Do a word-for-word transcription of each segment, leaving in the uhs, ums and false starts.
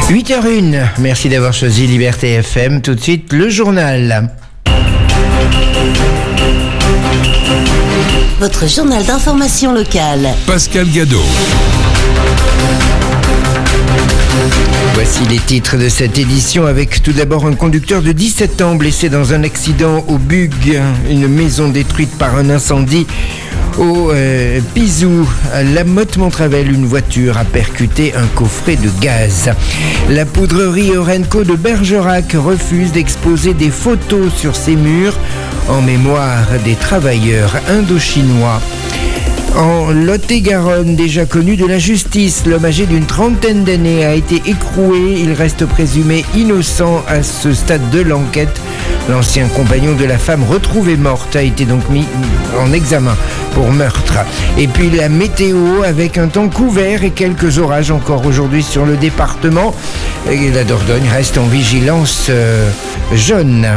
huit heures zéro un, merci d'avoir choisi Liberté F M. Tout de suite, le journal. Votre journal d'information locale. Pascal Gadot. Voici les titres de cette édition avec tout d'abord un conducteur de dix-sept ans blessé dans un accident au Bugue, une maison détruite par un incendie. Au euh, Pizou, à La Motte-Montravel, une voiture a percuté un coffret de gaz. La poudrerie Orenco de Bergerac refuse d'exposer des photos sur ses murs en mémoire des travailleurs indo-chinois. En Lot-et-Garonne, déjà connu de la justice, l'homme âgé d'une trentaine d'années a été écroué. Il reste présumé innocent à ce stade de l'enquête. L'ancien compagnon de la femme retrouvée morte a été donc mis en examen pour meurtre. Et puis la météo avec un temps couvert et quelques orages encore aujourd'hui sur le département. Et la Dordogne reste en vigilance euh, jaune.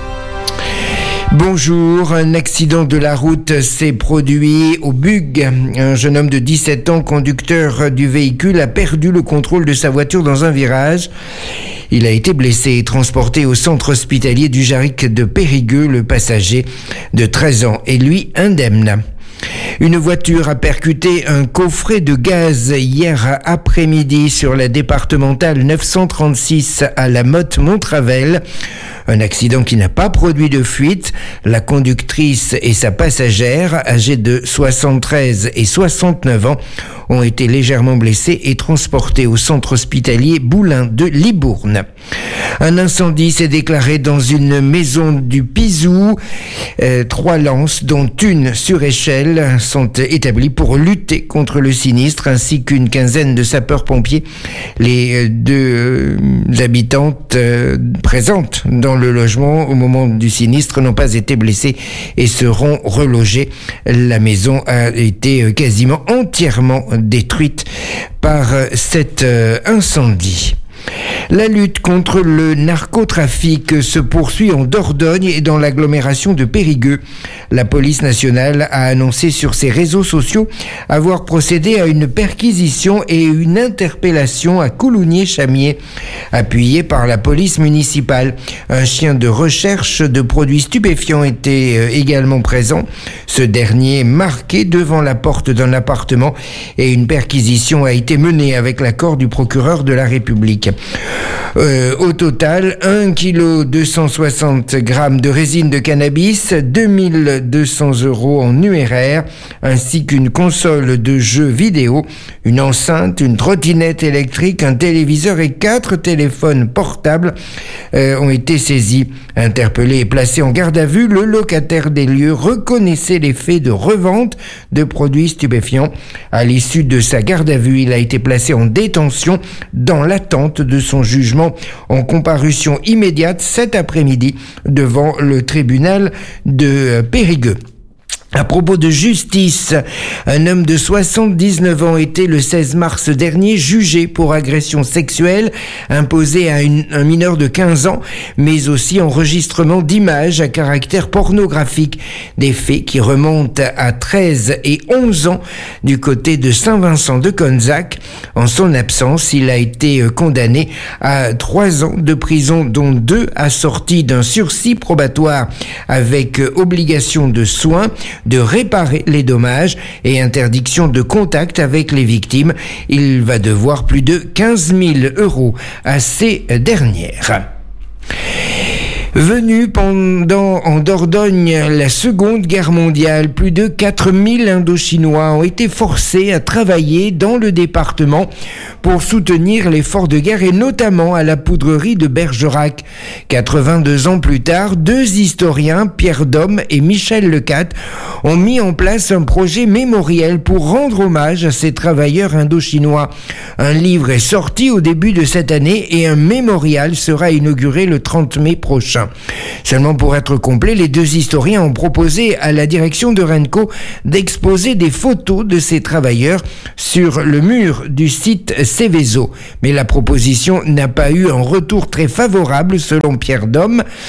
Bonjour, un accident de la route s'est produit au Bugue. Un jeune homme de dix-sept ans, conducteur du véhicule, a perdu le contrôle de sa voiture dans un virage. Il a été blessé et transporté au centre hospitalier du Jarric de Périgueux. Le passager de treize ans est lui indemne. Une voiture a percuté un coffret de gaz hier après-midi sur la départementale neuf cent trente-six à La Motte-Montravel. Un accident qui n'a pas produit de fuite. La conductrice et sa passagère, âgées de soixante-treize et soixante-neuf ans, ont été légèrement blessés et transportés au centre hospitalier Boulin de Libourne. Un incendie s'est déclaré dans une maison du Pizou. Euh, trois lances, dont une sur échelle, sont établies pour lutter contre le sinistre, ainsi qu'une quinzaine de sapeurs-pompiers. Les deux habitantes euh, présentes dans le logement au moment du sinistre n'ont pas été blessées et seront relogées. La maison a été quasiment entièrement détruite par cet incendie. La lutte contre le narcotrafic se poursuit en Dordogne et dans l'agglomération de Périgueux. La police nationale a annoncé sur ses réseaux sociaux avoir procédé à une perquisition et une interpellation à Coulounier-Chamier, appuyée par la police municipale. Un chien de recherche de produits stupéfiants était également présent. Ce dernier marqué devant la porte d'un appartement et une perquisition a été menée avec l'accord du procureur de la République. Euh, au total, un virgule deux cent soixante grammes de résine de cannabis, deux mille deux cents euros en numéraire, ainsi qu'une console de jeux vidéo, une enceinte, une trottinette électrique, un téléviseur et quatre téléphones portables euh, ont été saisis. Interpellé et placé en garde à vue, le locataire des lieux reconnaissait les faits de revente de produits stupéfiants. À l'issue de sa garde à vue, il a été placé en détention dans l'attente de son jugement en comparution immédiate cet après-midi devant le tribunal de Périgueux. À propos de justice, un homme de soixante-dix-neuf ans était le seize mars dernier jugé pour agression sexuelle imposée à une, un mineur de quinze ans, mais aussi enregistrement d'images à caractère pornographique. Des faits qui remontent à treize et onze ans du côté de Saint-Vincent de Conzac. En son absence, il a été condamné à trois ans de prison, dont deux assortis d'un sursis probatoire avec obligation de soins, de réparer les dommages et interdiction de contact avec les victimes. Il va devoir plus de quinze mille euros à ces dernières. Venus pendant en Dordogne la Seconde Guerre mondiale, plus de quatre mille Indochinois ont été forcés à travailler dans le département pour soutenir l'effort de guerre et notamment à la poudrerie de Bergerac. quatre-vingt-deux ans plus tard, deux historiens, Pierre Dom et Michel Lecat, ont mis en place un projet mémoriel pour rendre hommage à ces travailleurs indochinois. Un livre est sorti au début de cette année et un mémorial sera inauguré le trente mai prochain. Seulement pour être complet, les deux historiens ont proposé à la direction de Renco d'exposer des photos de ces travailleurs sur le mur du site Céveso. Mais la proposition n'a pas eu un retour très favorable selon Pierre Dom.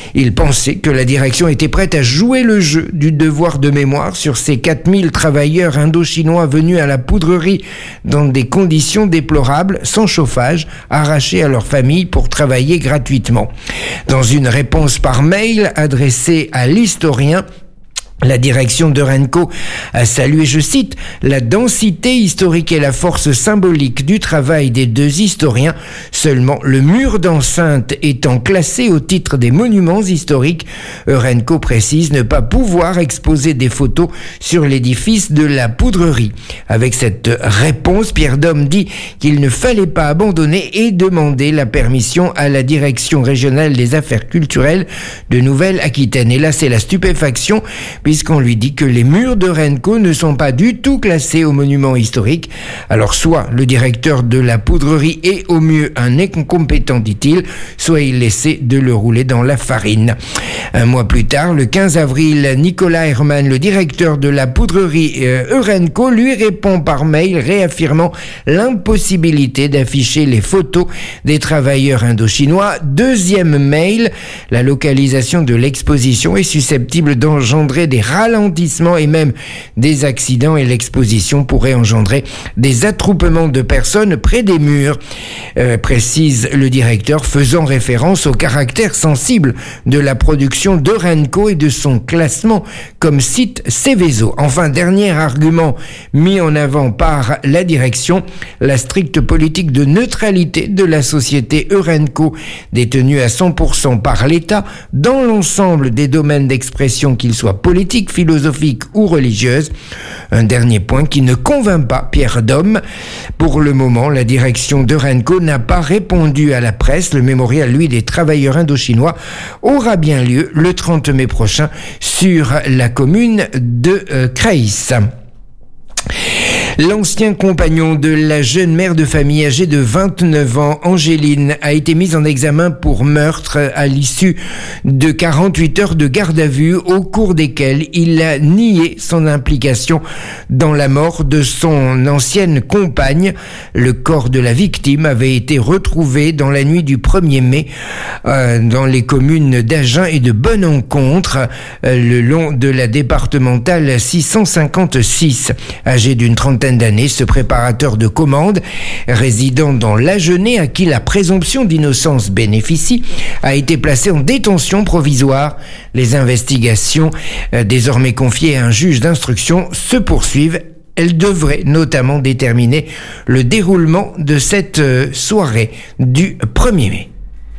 Il pensait que la direction était prête à jouer le jeu du devoir de mémoire sur ces quatre mille travailleurs indo-chinois venus à la poudrerie dans des conditions déplorables, sans chauffage, arrachés à leur famille pour travailler gratuitement. Dans une réponse par mail adressée à l'historien, la direction d'Eurenco a salué, je cite, « la densité historique et la force symbolique du travail des deux historiens. Seulement le mur d'enceinte étant classé au titre des monuments historiques, Eurenco précise ne pas pouvoir exposer des photos sur l'édifice de la poudrerie. » Avec cette réponse, Pierre Dom dit qu'il ne fallait pas abandonner et demander la permission à la direction régionale des affaires culturelles de Nouvelle-Aquitaine. Et là, c'est la stupéfaction, puisqu'on lui dit que les murs d'Eurenco ne sont pas du tout classés aux monuments historiques. Alors soit le directeur de la poudrerie est au mieux un incompétent, dit-il, soit il essaie de le rouler dans la farine. Un mois plus tard, le quinze avril, Nicolas Herman, le directeur de la poudrerie euh, Eurenco, lui répond par mail réaffirmant l'impossibilité d'afficher les photos des travailleurs indo-chinois. Deuxième mail, la localisation de l'exposition est susceptible d'engendrer des ralentissements et même des accidents et l'exposition pourrait engendrer des attroupements de personnes près des murs, euh, précise le directeur, faisant référence au caractère sensible de la production d'Eurenco et de son classement comme site Seveso. Enfin, dernier argument mis en avant par la direction, la stricte politique de neutralité de la société Eurenco, détenue à cent pour cent par l'État dans l'ensemble des domaines d'expression, qu'ils soient politiques, philosophique ou religieuse. Un dernier point qui ne convainc pas Pierre Dom. Pour le moment, la direction d'Eurenco n'a pas répondu à la presse. Le mémorial, lui, des travailleurs indochinois aura bien lieu le trente mai prochain sur la commune de euh, Creïs. L'ancien compagnon de la jeune mère de famille âgée de vingt-neuf ans, Angéline, a été mis en examen pour meurtre à l'issue de quarante-huit heures de garde à vue au cours desquelles il a nié son implication dans la mort de son ancienne compagne. Le corps de la victime avait été retrouvé dans la nuit du premier mai euh, dans les communes d'Agen et de Bonne-Encontre, euh, le long de la départementale six cent cinquante-six. Âgé d'une trentaine d'années, ce préparateur de commandes, résidant dans l'Agenais, à qui la présomption d'innocence bénéficie, a été placé en détention provisoire. Les investigations, euh, désormais confiées à un juge d'instruction, se poursuivent. Elles devraient notamment déterminer le déroulement de cette euh, soirée du premier mai.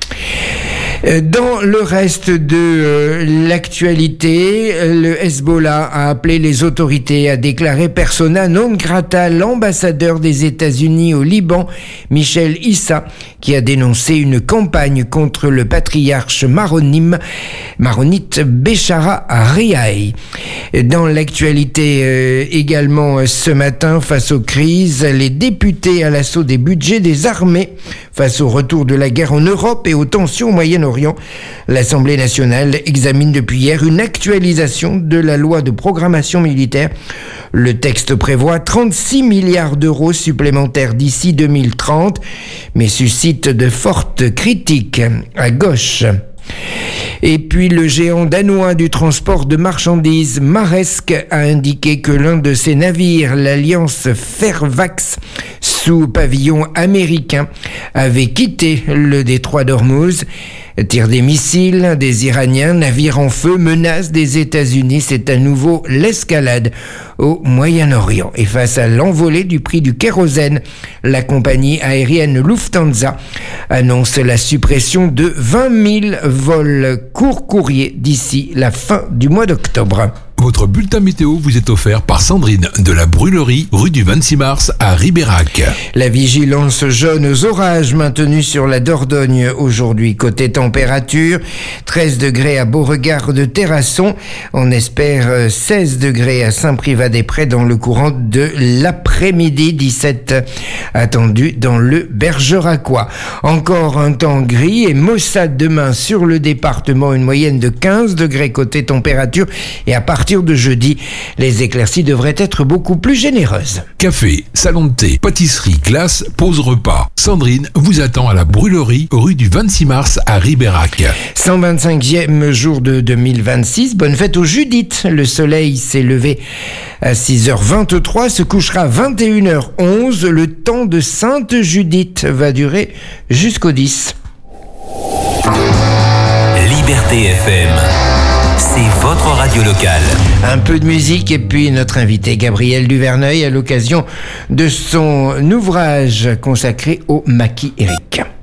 Dans le reste de euh, l'actualité, le Hezbollah a appelé les autorités à déclarer persona non grata l'ambassadeur des États-Unis au Liban, Michel Issa, qui a dénoncé une campagne contre le patriarche maronime, maronite Béchara Riaï. Dans l'actualité euh, également ce matin, face aux crises, les députés à l'assaut des budgets des armées, face au retour de la guerre en Europe et aux tensions au Moyen-Orient, l'Assemblée nationale examine depuis hier une actualisation de la loi de programmation militaire. Le texte prévoit trente-six milliards d'euros supplémentaires d'ici deux mille trente, mais suscite de fortes critiques à gauche. Et puis le géant danois du transport de marchandises Maersk a indiqué que l'un de ses navires, l'Alliance Fairfax, sous pavillon américain, avait quitté le détroit d'Ormuz. Tir des missiles des Iraniens, navires en feu, menace des États-Unis. C'est à nouveau l'escalade au Moyen-Orient. Et face à l'envolée du prix du kérosène, la compagnie aérienne Lufthansa annonce la suppression de vingt mille vols court courrier d'ici la fin du mois d'octobre. Votre bulletin météo vous est offert par Sandrine de la Brûlerie, rue du vingt-six mars à Ribérac. La vigilance jaune aux orages maintenue sur la Dordogne aujourd'hui. Côté température, treize degrés à Beauregard de Terrasson. On espère seize degrés à Saint-Privat-des-Prés dans le courant de l'après-midi. dix-sept attendus dans le Bergeracois. Encore un temps gris et maussade demain sur le département. Une moyenne de quinze degrés côté température. Et à partir partir de jeudi, les éclaircies devraient être beaucoup plus généreuses. Café, salon de thé, pâtisserie, glace, pause repas. Sandrine vous attend à la Brûlerie, rue du vingt-six mars à Ribérac. cent vingt-cinquième jour de deux mille vingt-six, bonne fête aux Judith. Le soleil s'est levé à six heures vingt-trois, se couchera à vingt et une heures onze. Le temps de Sainte Judith va durer jusqu'au dix. Liberté F M, c'est votre radio locale. Un peu de musique et puis notre invité Gabriel Duverneuil à l'occasion de son ouvrage consacré au maquis Éric.